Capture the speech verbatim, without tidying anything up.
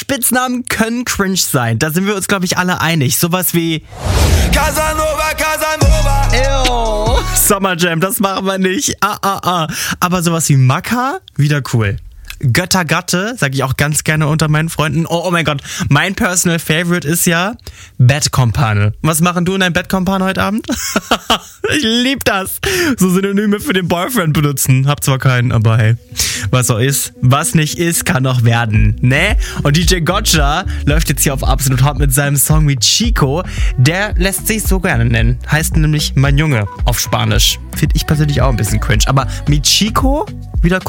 Spitznamen können cringe sein. Da sind wir uns, glaube ich, alle einig. Sowas wie Casanova, Casanova. Ew. Summer Jam, das machen wir nicht. Ah, ah, ah. Aber sowas wie Maka, wieder cool. Göttergatte, sage ich auch ganz gerne unter meinen Freunden. Oh, oh mein Gott, mein Personal Favorite ist ja Bettkompane. Was machen du und dein Bettkompane heute Abend? Ich lieb das. So Synonyme für den Boyfriend benutzen. Hab zwar keinen, aber hey, was so ist, was nicht ist, kann noch werden, ne? Und D J Gotcha läuft jetzt hier auf Absolut Hot mit seinem Song wie Chico. Der lässt sich so gerne nennen. Heißt nämlich Mein Junge auf Spanisch. Finde ich persönlich auch ein bisschen cringe. Aber Mi Chico, wieder